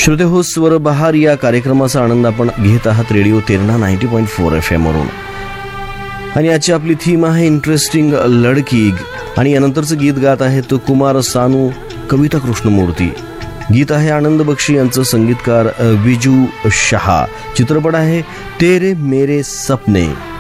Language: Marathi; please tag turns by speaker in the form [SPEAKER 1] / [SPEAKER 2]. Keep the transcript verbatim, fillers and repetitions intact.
[SPEAKER 1] श्रोते हो, स्वर बहार या कार्यक्रमाचा आनंद आपण घेत आहात radio Terna ninety point four F M वरून. आणि आजची आपली थीम आहे इंटरेस्टिंग लडकी. आणि यानंतरचं गीत गात आहे तो कुमार सानू, कविता कृष्णमूर्ती. गीत आहे आनंद बक्षी यांचं, संगीतकार विजू शहा. चित्रपट आहे तेरे मेरे सपने.